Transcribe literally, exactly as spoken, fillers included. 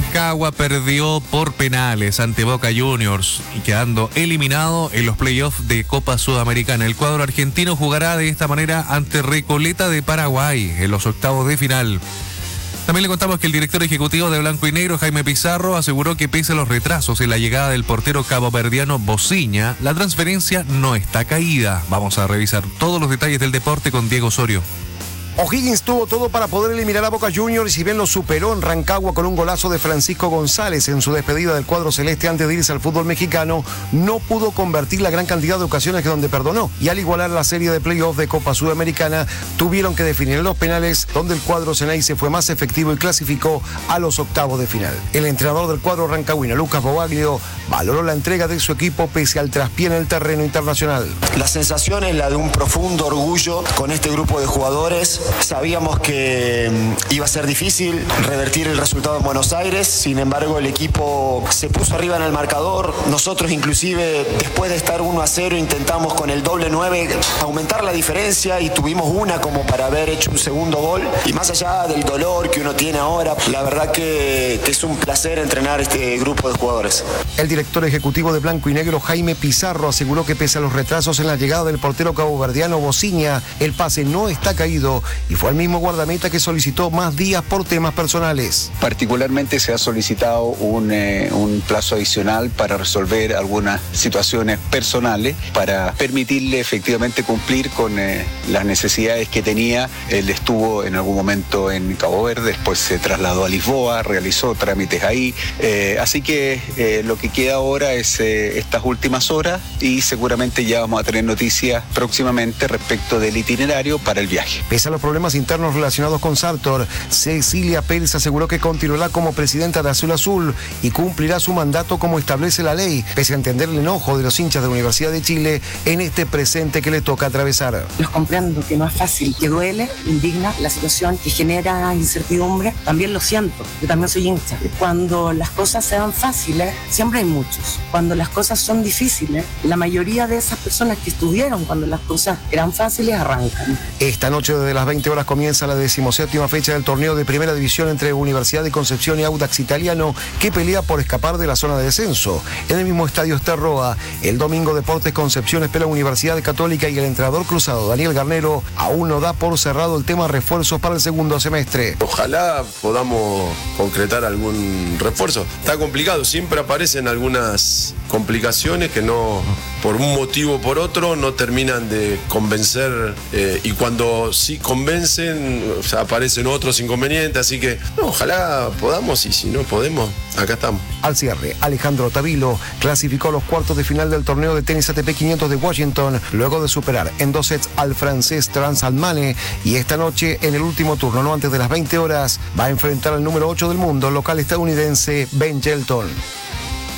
Rancagua perdió por penales ante Boca Juniors y quedando eliminado en los playoffs de Copa Sudamericana. El cuadro argentino jugará de esta manera ante Recoleta de Paraguay en los octavos de final. También le contamos que el director ejecutivo de Blanco y Negro, Jaime Pizarro, aseguró que pese a los retrasos en la llegada del portero caboverdiano Bociña, la transferencia no está caída. Vamos a revisar todos los detalles del deporte con Diego Osorio. O'Higgins tuvo todo para poder eliminar a Boca Juniors y si bien lo superó en Rancagua con un golazo de Francisco González en su despedida del cuadro celeste antes de irse al fútbol mexicano, no pudo convertir la gran cantidad de ocasiones que donde perdonó. Y al igualar la serie de playoffs de Copa Sudamericana, tuvieron que definir en los penales, donde el cuadro Ceneice fue más efectivo y clasificó a los octavos de final. El entrenador del cuadro rancagüino, Lucas Bobaglio, valoró la entrega de su equipo pese al traspié en el terreno internacional. La sensación es la de un profundo orgullo con este grupo de jugadores. Sabíamos que iba a ser difícil revertir el resultado en Buenos Aires, sin embargo el equipo se puso arriba en el marcador. Nosotros inclusive después de estar uno a cero intentamos con el doble nueve aumentar la diferencia y tuvimos una como para haber hecho un segundo gol. Y más allá del dolor que uno tiene ahora, la verdad que, que es un placer entrenar este grupo de jugadores. El director ejecutivo de Blanco y Negro, Jaime Pizarro, aseguró que pese a los retrasos en la llegada del portero caboverdiano Bociña, el pase no está caído y fue el mismo guardameta que solicitó más días por temas personales. Particularmente se ha solicitado un, eh, un plazo adicional para resolver algunas situaciones personales para permitirle efectivamente cumplir con eh, las necesidades que tenía. Él estuvo en algún momento en Cabo Verde, después se trasladó a Lisboa, realizó trámites ahí, eh, así que eh, lo que queda ahora es eh, estas últimas horas y seguramente ya vamos a tener noticias próximamente respecto del itinerario para el viaje. Pese a los problemas internos relacionados con Sartor, Cecilia Pérez aseguró que continuará como presidenta de Azul Azul y cumplirá su mandato como establece la ley, pese a entender el enojo de los hinchas de la Universidad de Chile en este presente que le toca atravesar. Los comprendo, que no es fácil, que duele, indigna la situación, que genera incertidumbre, también lo siento, yo también soy hincha. Cuando las cosas se dan fáciles, siempre hay muchos. Cuando las cosas son difíciles, la mayoría de esas personas que estuvieron cuando las cosas eran fáciles arrancan. Esta noche desde las veinte horas comienza la decimoséptima fecha del torneo de primera división entre Universidad de Concepción y Audax Italiano, que pelea por escapar de la zona de descenso. En el mismo estadio Esterroa, el domingo Deportes Concepción espera Universidad Católica y el entrenador cruzado Daniel Garnero aún no da por cerrado el tema refuerzos para el segundo semestre. Ojalá podamos concretar algún refuerzo. Está complicado, siempre aparecen algunas complicaciones que no, por un motivo o por otro, no terminan de convencer eh, y cuando sí convencen, o sea, aparecen otros inconvenientes, así que no, ojalá podamos y si no podemos, acá estamos. Al cierre, Alejandro Tavilo clasificó a los cuartos de final del torneo de tenis A T P quinientos de Washington luego de superar en dos sets al francés Trans Almane y esta noche en el último turno, no antes de las veinte horas, va a enfrentar al número ocho del mundo, local estadounidense Ben Shelton.